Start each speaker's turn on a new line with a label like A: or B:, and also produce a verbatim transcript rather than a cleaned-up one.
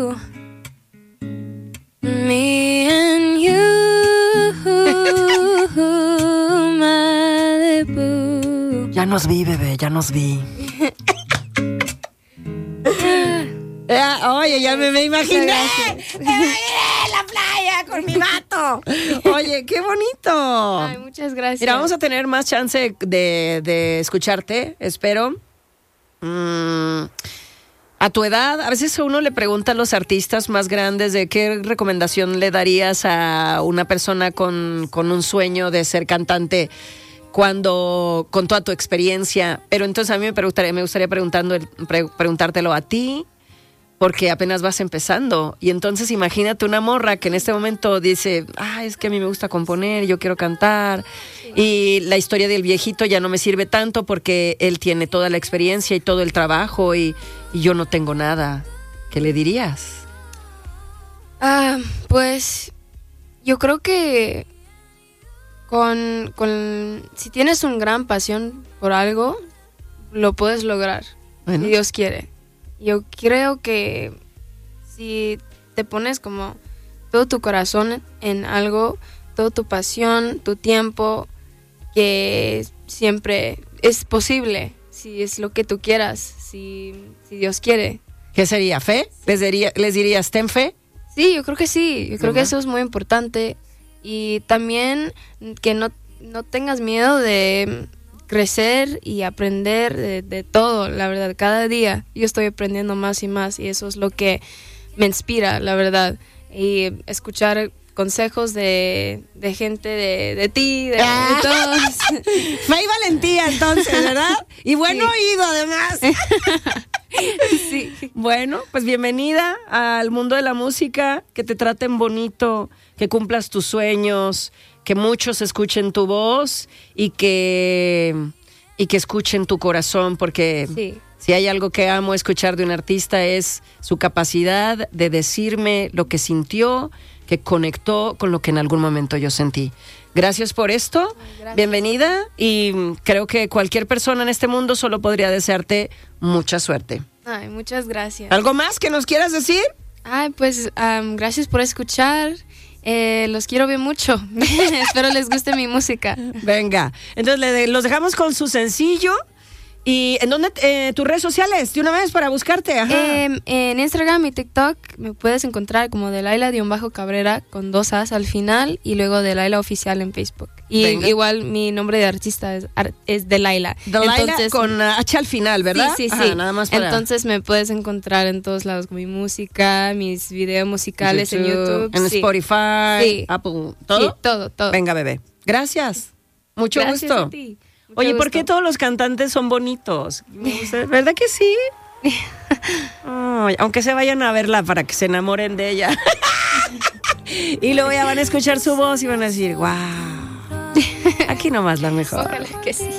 A: Me and you, Malibu.
B: Ya nos vi, bebé, ya nos vi. Ya, oye, ya me, me imaginé. Me imaginé la playa con mi vato. Oye, qué bonito.
A: Ay, muchas gracias.
B: Mira, vamos a tener más chance de, de escucharte, espero. Mm, a tu edad, a veces a uno le pregunta a los artistas más grandes de qué recomendación le darías a una persona con, con un sueño de ser cantante cuando, con toda tu experiencia. Pero entonces a mí me, preguntaría, me gustaría preguntando, pre, preguntártelo a ti, porque apenas vas empezando. Y entonces imagínate una morra que en este momento dice, ah, es que a mí me gusta componer, yo quiero cantar. Sí. Y la historia del viejito ya no me sirve tanto porque él tiene toda la experiencia y todo el trabajo y, y yo no tengo nada. ¿Qué le dirías?
A: Ah, pues yo creo que con, con si tienes una gran pasión por algo, lo puedes lograr. Bueno. Si Dios quiere. Yo creo que si te pones como todo tu corazón en algo, toda tu pasión, tu tiempo, que siempre es posible, si es lo que tú quieras, si, si Dios quiere.
B: ¿Qué sería? ¿Fe? ¿Les, diría, ¿Les dirías ten fe?
A: Sí, yo creo que sí, yo creo uh-huh. que eso es muy importante. Y también que no, no tengas miedo de crecer y aprender de, de todo, la verdad, cada día yo estoy aprendiendo más y más y eso es lo que me inspira, la verdad, y escuchar consejos de, de gente de, de ti, de, ah. de todos.
B: Fe y valentía entonces, ¿verdad? Y buen sí. oído además.
A: Sí.
B: Bueno, pues bienvenida al mundo de la música, que te traten bonito, que cumplas tus sueños, que muchos escuchen tu voz y que, y que escuchen tu corazón, porque sí. si hay algo que amo escuchar de un artista es su capacidad de decirme lo que sintió, que conectó con lo que en algún momento yo sentí. Gracias por esto, Gracias. Bienvenida, y creo que cualquier persona en este mundo solo podría desearte mucha suerte.
A: Ay, muchas gracias.
B: ¿Algo más que nos quieras decir?
A: Ay, pues um, gracias por escuchar. Eh, los quiero bien mucho. Espero les guste mi música.
B: Venga, entonces le, los dejamos con su sencillo. ¿Y en dónde? Eh, ¿Tus redes sociales? De una vez para buscarte. Ajá.
A: Eh, en Instagram y TikTok me puedes encontrar como Delilah-Cabrera con dos As al final y luego Delilah Oficial en Facebook. Y Venga. Igual mi nombre de artista es, es Delilah.
B: Delilah Entonces, con H al final, ¿verdad?
A: Sí, sí,
B: Ajá,
A: sí.
B: Nada más para...
A: Entonces me puedes encontrar en todos lados con mi música, mis videos musicales YouTube, en YouTube.
B: En sí. Spotify,
A: sí.
B: Apple, ¿todo?
A: Sí, todo, todo.
B: Venga, bebé. Gracias. Mucho
A: Gracias
B: gusto.
A: A ti. Mucho
B: Oye,
A: gusto.
B: ¿por qué todos los cantantes son bonitos? ¿Verdad que sí? Ay, aunque se vayan a verla para que se enamoren de ella. Y luego ya van a escuchar su voz y van a decir, wow, aquí nomás la mejor.
A: Ojalá que sí.